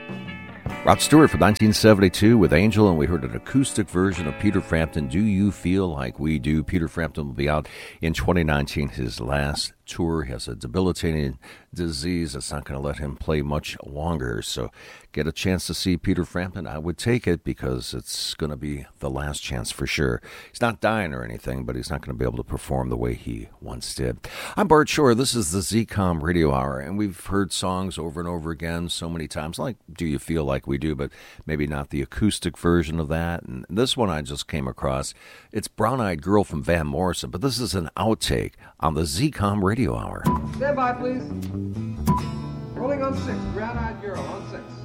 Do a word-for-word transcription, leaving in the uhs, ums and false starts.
Rod Stewart from nineteen seventy-two with Angel, and we heard an acoustic version of Peter Frampton, Do You Feel Like We Do? Peter Frampton will be out in twenty nineteen, his last tour. He has a debilitating disease that's not going to let him play much longer. So get a chance to see Peter Frampton. I would take it because it's going to be the last chance for sure. He's not dying or anything, but he's not going to be able to perform the way he once did. I'm Bart Shore. This is the Z COM Radio Hour, and we've heard songs over and over again so many times, like Do You Feel Like We Do, but maybe not the acoustic version of that. And this one I just came across. It's Brown Eyed Girl from Van Morrison, but this is an outtake on the Z COM Radio Hour. Stand by, please. Rolling on six. Brown Eyed Girl on six.